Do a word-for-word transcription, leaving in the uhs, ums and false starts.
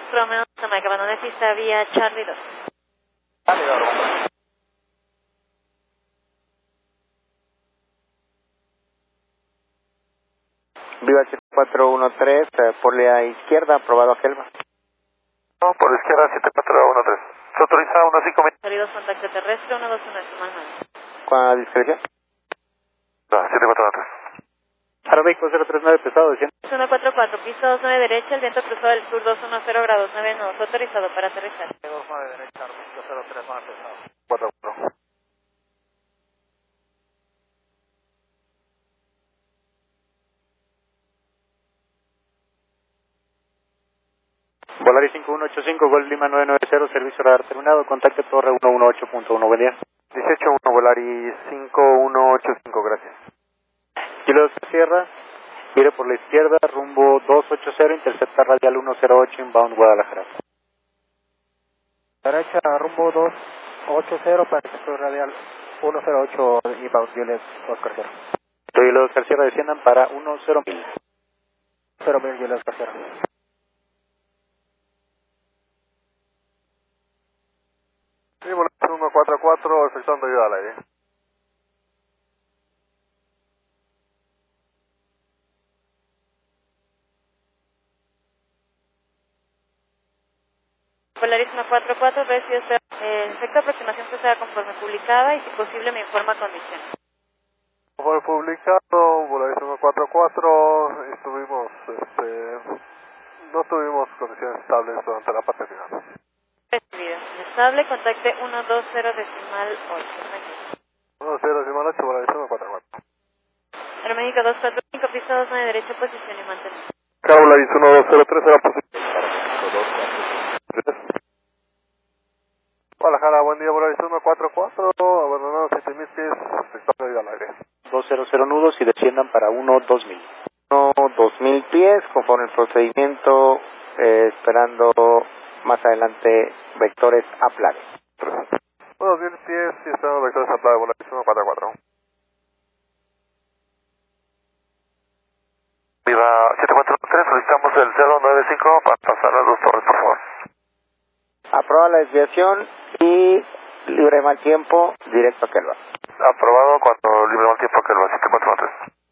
Romeo, Jamaica, abandone pista vía Charlie dos. Charlie dos, Romeo. Viva siete cuatro uno tres, eh, por la izquierda, aprobado a Helva. No, por la izquierda siete cuatro uno tres. Se autoriza uno cinco mil. Charlie dos, contacto terrestre, uno dos uno, decimal nueve. ¿Con la discreción? No, siete cuatro uno tres. Aeroméxico cero tres nueve, pesado de cien. uno cuatro cuatro, pista dos nueve derecha, el viento cruzado del sur dos uno cero grados nueve nudos, autorizado para aterrizar. dos nueve derecha, Aeroméxico cero tres nueve, pesado. cuatro cuatro. Volaris cinco uno ocho cinco, Gol Lima nueve nueve cero, servicio radar terminado, contacte Torre uno uno ocho punto uno, buen día. dieciocho uno, Volaris cinco uno ocho cinco, gracias. Kilo Sierra, gire por la izquierda, rumbo dos ocho cero, intercepta radial uno cero ocho, inbound Guadalajara. Derecha, rumbo dos ocho cero, para interceptor radial uno cero ocho, inbound Juliet Oscar Sierra. Kilo Oscar Sierra, desciendan para uno cero mil. cero mil Juliet Oscar Sierra. Sí, Volaris uno cuatro cuatro, efectuando ayuda al aire. Volaris uno cuatro cuatro, recibe usted, el efecto de aproximación que sea conforme publicada y si posible me informa condiciones. Fue publicado, Volaris uno cuatro cuatro, estuvimos, este, no tuvimos condiciones estables durante la parte final. Recibido. Estable, contacte uno dos cero decimal ocho. uno cero decimal ocho, Volaris uno cuatro cuatro. Aeroméxico dos cuatro cinco, pista dos nueve derecha, posición y mantenimiento. Volaris uno dos cero tres, era posición. Guadalajara, buen día, Volaris uno cuatro cuatro, abandonado siete mil pies, efectuando ayuda al aire. dos cero cero nudos y desciendan para uno dos mil. uno dos mil pies, conforme el procedimiento, eh, esperando más adelante vectores a plague. uno dos mil pies y esperando vectores a plague, Volaris uno cuatro cuatro. Viva siete cuatro tres, solicitamos el cero nueve cinco para pasar a las dos torres, por favor. Aprueba la desviación y libre mal tiempo, directo a Kelva. Aprobado cuando libre mal tiempo que el siete cuatro tres.